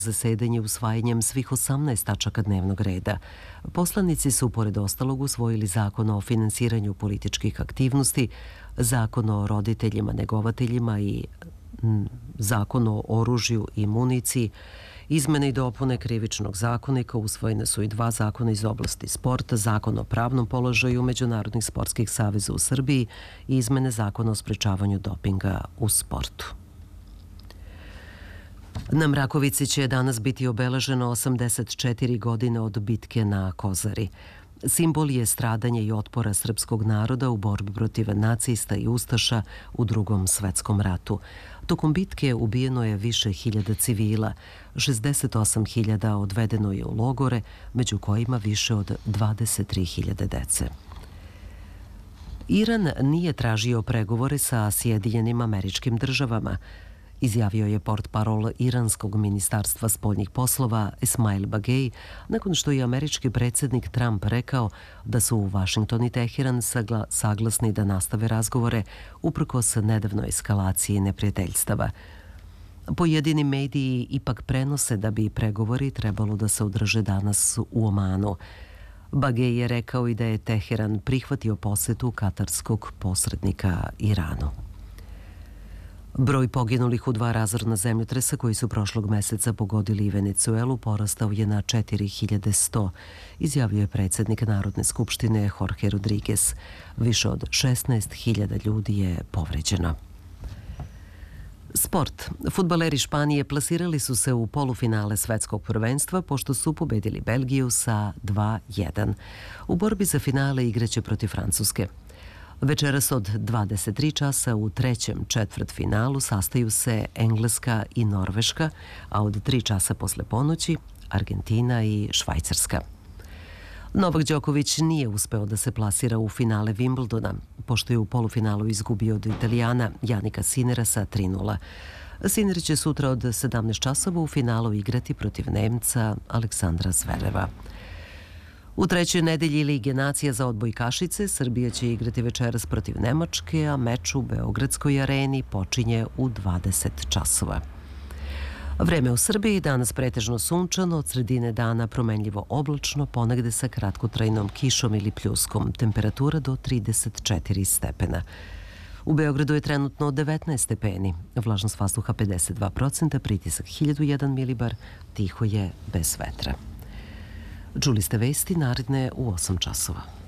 zasedanje usvajanjem svih 18 tačaka dnevnog reda. Poslanici su, pored ostalog, usvojili zakon o finansiranju političkih aktivnosti, zakon o roditeljima, negovateljima i zakon o oružju i municiji, izmene i dopune Krivičnog zakonika, usvojene su i 2 zakona iz oblasti sporta, zakon o pravnom položaju međunarodnih sportskih saveza u Srbiji i izmene zakona o sprečavanju dopinga u sportu. Na Mrakovici će danas biti obeleženo 84 godine od bitke na Kozari. Simbol je stradanje i otpora srpskog naroda u borbi protiv nacista i ustaša u Drugom svetskom ratu. Tokom bitke ubijeno je više hiljada civila, 68.000 odvedeno je u logore, među kojima više od 23.000 dece. Iran nije tražio pregovore sa Sjedinjenim Američkim Državama, izjavio je portparol iranskog ministarstva spoljnih poslova Esmail Bagej nakon što je američki predsjednik Trump rekao da su Vašington i Teheran saglasni da nastave razgovore uprkos nedavnoj eskalaciji neprijateljstava. Pojedini mediji ipak prenose da bi pregovori trebalo da se održe danas u Omanu. Bagej je rekao i da je Teheran prihvatio posetu katarskog posrednika Iranu. Broj poginulih u 2 razorna zemljotresa koji su prošlog meseca pogodili Venecuelu porastao je na 4100, izjavio je predsjednik Narodne skupštine Jorge Rodriguez. Više od 16.000 ljudi je povređeno. Sport. Fudbaleri Španije plasirali su se u polufinale svetskog prvenstva pošto su pobedili Belgiju sa 2:1. U borbi za finale igraće protiv Francuske. Večeras od 23 časa u 3. četvrtfinalu sastaju se Engleska i Norveška, a od 3 časa posle ponoći Argentina i Švajcarska. Novak Đoković nije uspeo da se plasira u finale Wimbledona, pošto je u polufinalu izgubio od Italijana Janika Sinera sa 3:0. Siner će sutra od 17 časova u finalu igrati protiv Nemca Aleksandra Zvereva. U 3. nedelji Lige nacija za odbojkašice Srbija će igrati večeras protiv Nemačke, a meč u Beogradskoj areni počinje u 20 časova. Vreme u Srbiji danas pretežno sunčano, od sredine dana promenljivo oblačno, ponegde sa kratkotrajnom kišom ili pljuskom, temperatura do 34 stepena. U Beogradu je trenutno 19 stepeni, vlažnost vazduha 52%, pritisak 1001 milibar, tiho je bez vetra. Čuli ste vesti, naredne u 8 časova.